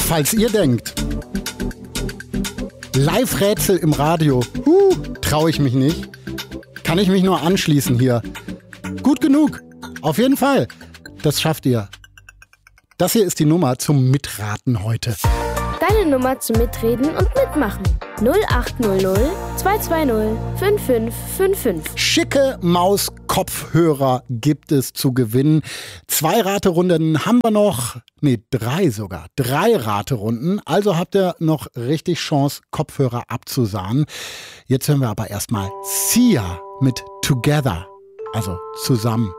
Falls ihr denkt, Live-Rätsel im Radio, traue ich mich nicht, kann ich mich nur anschließen hier. Gut genug, auf jeden Fall. Das schafft ihr. Das hier ist die Nummer zum Mitraten heute. Deine Nummer zum Mitreden und Mitmachen. 0800 220 5555. Schicke Maus-Kopfhörer gibt es zu gewinnen. 2 Raterunden haben wir noch. 3 sogar. 3 Raterunden. Also habt ihr noch richtig Chance, Kopfhörer abzusahnen. Jetzt hören wir aber erstmal Sia mit Together. Also zusammen.